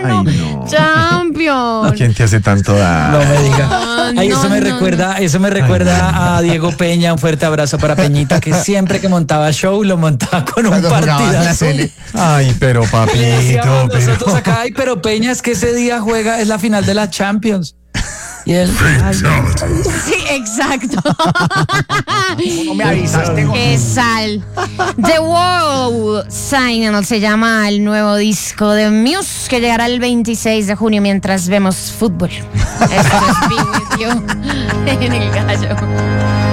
no. Ay, no. Champions. ¿Quién te hace tanto daño? No me diga. Ay, eso me recuerda a Diego Peña. Un fuerte abrazo para Peñita, que siempre que montaba show lo montaba con un Cuando jugaba en la partidazo. tele. Ay, pero Y decíamos papito, nosotros pero... acá, ay, pero Peña, es que ese día es la final de la Champions. Y él, ay, Sí, exacto. No me avisaste. Qué sal. The World Signal se llama el nuevo disco de Muse, que llegará el 26 de junio mientras vemos fútbol. Esto es Be With You en el Gallo.